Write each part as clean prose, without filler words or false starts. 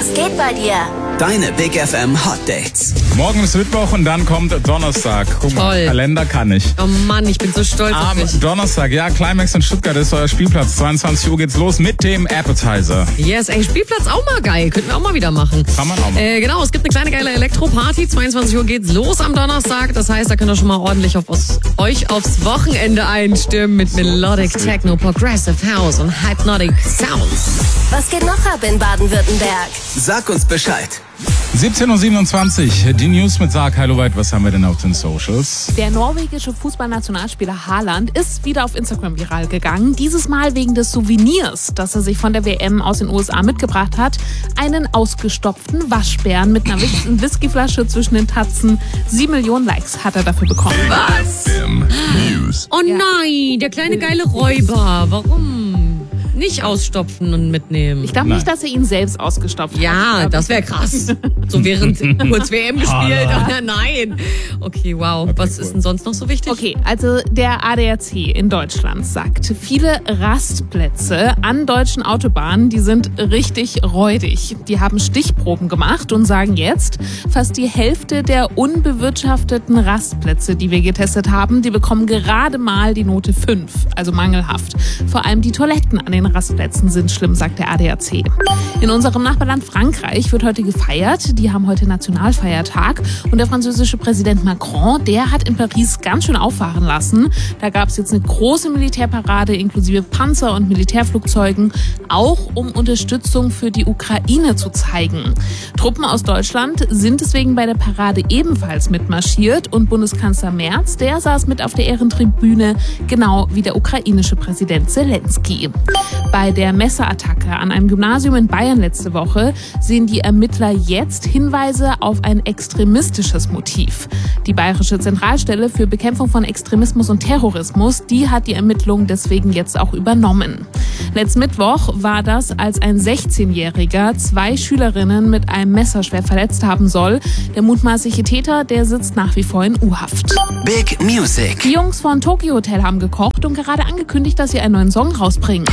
Was geht bei dir? Deine Big FM Hot Dates. Morgen ist Mittwoch und dann kommt Donnerstag. Guck mal, Toll. Kalender kann ich. Oh Mann, ich bin so stolz auf Am mich. Donnerstag, ja, Climax in Stuttgart ist euer Spielplatz. 22 Uhr geht's los mit dem Appetizer. Yes, ey, Spielplatz auch mal geil. Könnten wir auch mal wieder machen. Kann man auch mal. Genau, es gibt eine kleine geile Elektro-Party. 22 Uhr geht's los am Donnerstag. Das heißt, da könnt ihr schon mal ordentlich euch aufs Wochenende einstimmen mit Melodic Techno, Progressive House und Hypnotic Sounds. Was geht noch ab in Baden-Württemberg? Sag uns Bescheid. 17.27 Uhr, die News mit Sarg. Hallo weit, was haben wir denn auf den Socials? Der norwegische Fußballnationalspieler Haaland ist wieder auf Instagram viral gegangen. Dieses Mal wegen des Souvenirs, das er sich von der WM aus den USA mitgebracht hat. Einen ausgestopften Waschbären mit einer Whiskyflasche zwischen den Tatzen. 7 Millionen Likes hat er dafür bekommen. Was? News. Oh nein, der kleine geile Räuber. Warum? Nicht ausstopfen und mitnehmen. Ich glaube nicht, dass er ihn selbst ausgestopft hat. Ja, das wäre krass. So während kurz WM gespielt. Nein. Okay, wow. Was ist denn sonst noch so wichtig? Okay, also der ADAC in Deutschland sagt, viele Rastplätze an deutschen Autobahnen, die sind richtig räudig. Die haben Stichproben gemacht und sagen jetzt, fast die Hälfte der unbewirtschafteten Rastplätze, die wir getestet haben, die bekommen gerade mal die Note 5, also mangelhaft. Vor allem die Toiletten an den Rastplätzen sind schlimm, sagt der ADAC. In unserem Nachbarland Frankreich wird heute gefeiert. Die haben heute Nationalfeiertag. Und der französische Präsident Macron, der hat in Paris ganz schön auffahren lassen. Da gab es jetzt eine große Militärparade inklusive Panzer und Militärflugzeugen, auch um Unterstützung für die Ukraine zu zeigen. Truppen aus Deutschland sind deswegen bei der Parade ebenfalls mitmarschiert. Und Bundeskanzler Merz, der saß mit auf der Ehrentribüne, genau wie der ukrainische Präsident Zelensky. Bei der Messerattacke an einem Gymnasium in Bayern letzte Woche sehen die Ermittler jetzt Hinweise auf ein extremistisches Motiv. Die Bayerische Zentralstelle für Bekämpfung von Extremismus und Terrorismus, die hat die Ermittlungen deswegen jetzt auch übernommen. Letzten Mittwoch war das, als ein 16-Jähriger 2 Schülerinnen mit einem Messer schwer verletzt haben soll. Der mutmaßliche Täter, der sitzt nach wie vor in U-Haft. Big Music. Die Jungs von Tokyo Hotel haben gekocht und gerade angekündigt, dass sie einen neuen Song rausbringen.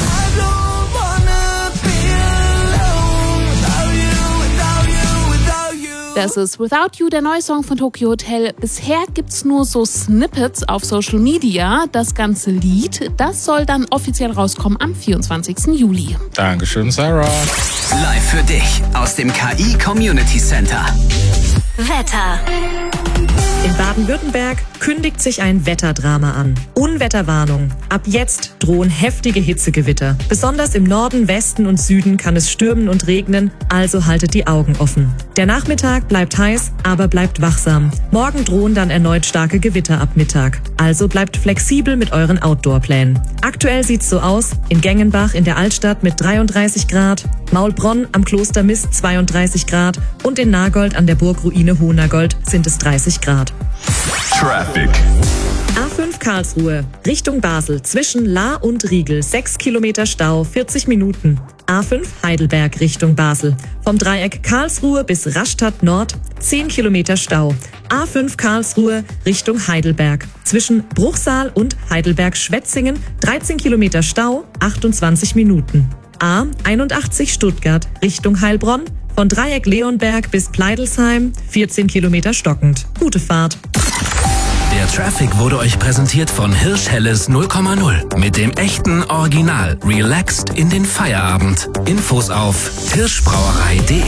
Das ist Without You, der neue Song von Tokyo Hotel. Bisher gibt's nur so Snippets auf Social Media. Das ganze Lied, das soll dann offiziell rauskommen am 24. Juli. Dankeschön, Sarah. Live für dich aus dem KI Community Center. Wetter. In Baden-Württemberg kündigt sich ein Wetterdrama an. Unwetterwarnung. Ab jetzt drohen heftige Hitzegewitter. Besonders im Norden, Westen und Süden kann es stürmen und regnen, also haltet die Augen offen. Der Nachmittag bleibt heiß, aber bleibt wachsam. Morgen drohen dann erneut starke Gewitter ab Mittag. Also bleibt flexibel mit euren Outdoor-Plänen. Aktuell sieht's so aus: in Gengenbach in der Altstadt mit 33 Grad, Maulbronn am Kloster Mist 32 Grad und in Nagold an der Burgruine Hohnagold sind es 30 Grad. Traffic. A5 Karlsruhe, Richtung Basel, zwischen Lahr und Riegel, 6 Kilometer Stau, 40 Minuten. A5 Heidelberg, Richtung Basel, vom Dreieck Karlsruhe bis Rastatt Nord, 10 Kilometer Stau. A5 Karlsruhe, Richtung Heidelberg, zwischen Bruchsal und Heidelberg-Schwetzingen, 13 Kilometer Stau, 28 Minuten. A81 Stuttgart, Richtung Heilbronn, von Dreieck Leonberg bis Pleidelsheim, 14 Kilometer stockend. Gute Fahrt. Der Traffic wurde euch präsentiert von Hirsch Helles 0,0. Mit dem echten Original. Relaxed in den Feierabend. Infos auf hirschbrauerei.de.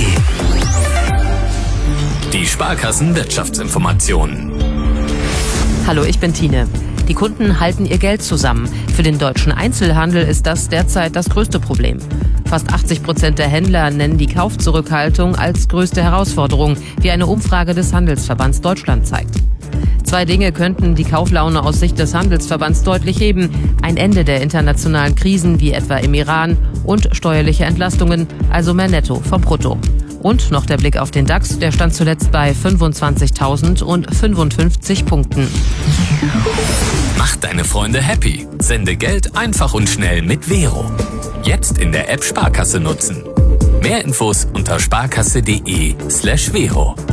Die Sparkassen Wirtschaftsinformationen. Hallo, ich bin Tine. Die Kunden halten ihr Geld zusammen. Für den deutschen Einzelhandel ist das derzeit das größte Problem. Fast 80% der Händler nennen die Kaufzurückhaltung als größte Herausforderung, wie eine Umfrage des Handelsverbands Deutschland zeigt. 2 Dinge könnten die Kauflaune aus Sicht des Handelsverbands deutlich heben: ein Ende der internationalen Krisen wie etwa im Iran und steuerliche Entlastungen, also mehr Netto vom Brutto. Und noch der Blick auf den DAX, der stand zuletzt bei 25.055 Punkten. Mach deine Freunde happy. Sende Geld einfach und schnell mit Vero. Jetzt in der App Sparkasse nutzen. Mehr Infos unter sparkasse.de/Vero.